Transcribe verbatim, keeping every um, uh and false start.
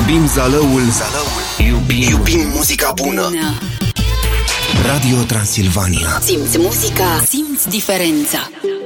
Iubim Zalăul, Zalăul. Iubim, iubim muzica bună. bună. Radio Transilvania. Simți muzica, simți diferența.